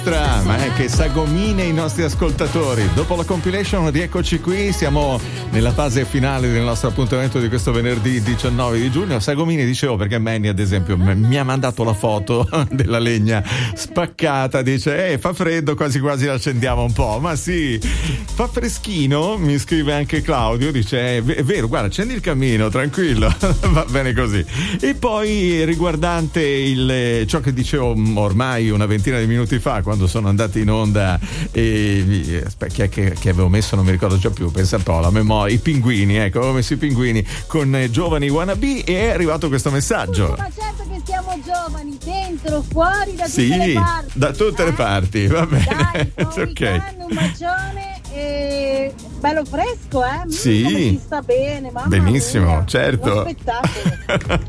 Ma è che sagomine i nostri ascoltatori. Dopo la compilation rieccoci qui, siamo nella fase finale del nostro appuntamento di questo venerdì 19 di giugno. Sagomini, dicevo, perché Manny ad esempio mi ha mandato la foto della legna spaccata, dice fa freddo, quasi quasi l'accendiamo un po'. Ma sì, fa freschino, mi scrive anche Claudio, dice è vero, guarda, accendi il camino, tranquillo. Va bene così. E poi riguardante ciò che dicevo ormai una ventina di minuti fa, quando sono andati in onda aspetta, che avevo messo, non mi ricordo già più, pensa un po', la memoria, i pinguini, ecco, avevo messo i pinguini con giovani wannabe e è arrivato questo messaggio. Ma certo che siamo giovani, dentro, fuori, da tutte le parti. Da tutte le parti, va bene. Dai, ok. Un bacione e bello fresco, Sì. Come si sta bene, mamma benissimo, mia. certo. Uno spettacolo.